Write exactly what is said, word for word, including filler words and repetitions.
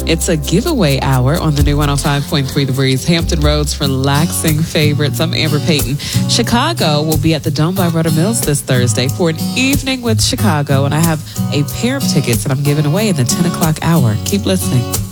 It's a giveaway hour on the new one oh five point three The Breeze. Hampton Road's relaxing favorites. I'm Amber Payton. Chicago will be at the Dome by Rudder Mills this Thursday for an evening with Chicago, and I have a pair of tickets that I'm giving away in the ten o'clock hour. Keep listening.